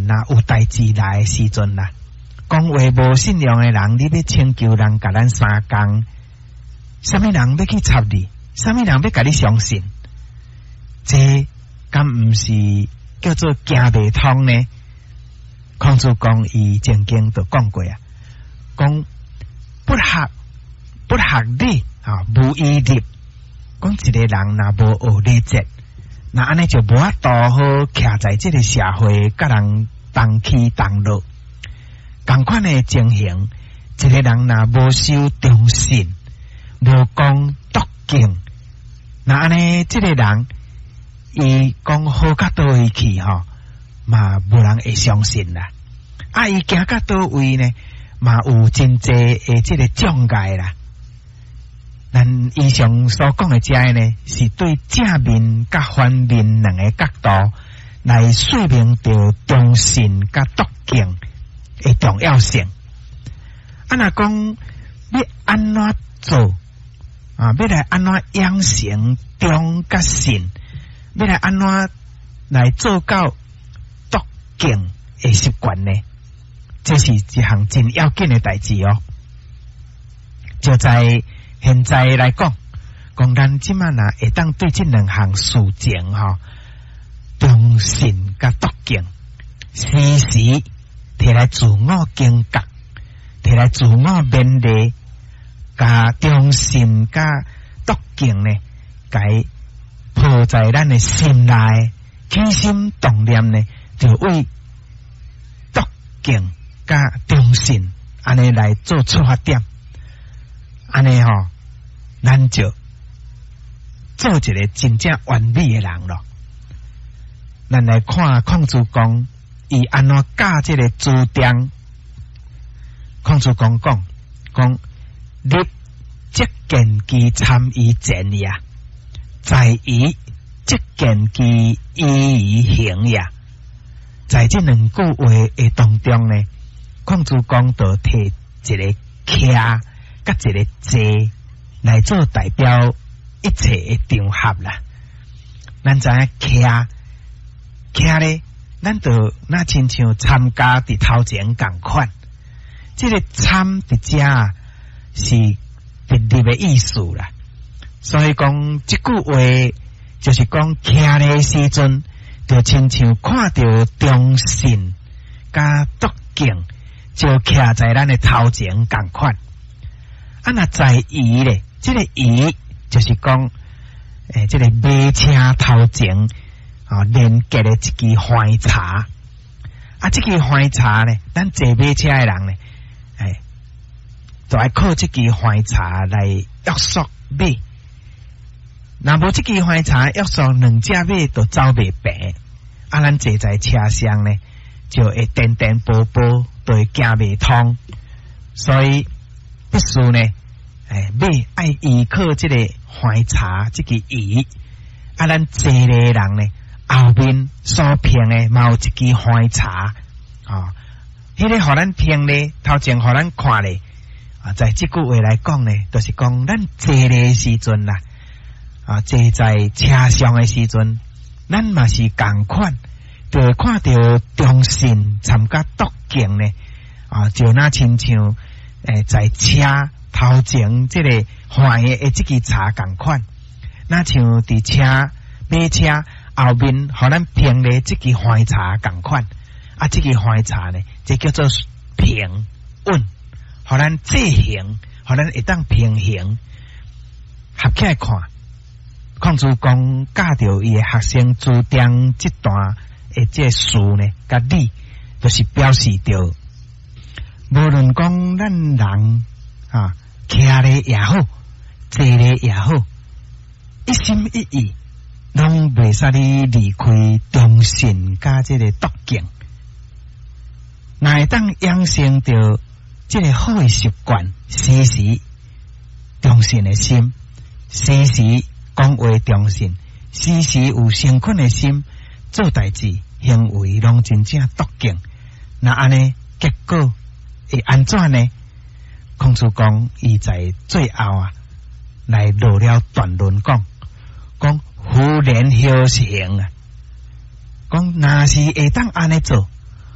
呐有代志来的时阵啦，讲话无信用的人，你要请求人甲咱三讲，什么人要去插你，什么人要甲你相信，这敢毋是叫做行未通呢？孔子讲伊曾经就讲过啊，讲不学礼啊，无义立。讲一个人若无学礼节，那安尼就无法度好徛在这个社会，甲人同起同落。同款的情形，一个人若无守忠信，无讲笃敬，那安尼这个人，伊讲好到倒位去吼，嘛无人会相信啦。啊，伊行到倒位呢，嘛有真济的这个障碍啦。咱以上所讲的这呢，是对正面甲反面两个角度来说明到忠信甲笃敬的重要性。啊，若讲要安怎做啊？要来安怎养成忠甲信？要来安怎来做到笃敬的习惯呢？这是一项真要紧的代志哦。就在现在来讲，讲咱即满啊，会当对这两项事情吼，忠信甲笃敬，时时摕来自我警觉，摕来自我勉励，甲忠信甲笃敬呢，该抱在咱的心内，起心动念呢，就为笃敬甲忠信安尼来做出发点。安尼吼，咱就做一个真正完美的人咯。咱来看孔子讲，伊安怎教这个朱棣。孔子讲，立即见其参于前也，在于即见其依于行也。在这两句话的当中呢，孔子讲就摕一个徛甲一个坐来做代表一切的场合啦。咱知影徛咧，咱就那亲像参加伫头前共款。这个参伫遮啊是直立的意思啦。所以讲这句话就是讲徛咧时阵，就亲像看到忠信甲笃敬，就徛在咱的头前共款。啊，那在仪咧，这个仪就是讲，这个马车头前啊连接的一支花叉。啊，这支花叉呢，咱坐马车的人呢，就爱靠这支花叉来约束马。若无这支花叉约束，两只马都走袂平。啊，咱坐在车上呢，就会颠颠簸簸，都会行袂通。所以必须呢，马爱依靠这个花叉，这个仪。啊，咱坐的人呢，后面所凭的嘛有一支花叉啊，迄个互咱听咧，头前互咱看咧啊，在这句话来讲呢，就是讲咱坐的时阵啦，啊，坐在车上的时阵，咱嘛是共款，就会看到忠信参加笃敬呢啊，就那亲像在车头前这个花的这支叉共款，那像伫车马车后面互咱平咧这支花叉共款。啊，这个花叉呢，这叫做平稳，互咱制衡，互咱会当平衡。合起来看，孔子讲教着伊的学生朱棣这段的这事呢，甲理，就是表示着，无论讲咱人啊，徛咧也好，坐咧也好，一心一意，拢袂使你离开忠信甲这个笃敬。若会当养成着这个好的习惯，时时忠信的心，时时讲话忠信，时时有诚恳的心，做代志行为拢真正笃敬。那安尼结果会安怎呢？孔子讲，伊在最后啊，来落了段论讲夫人后行啊，讲若是会当安尼做。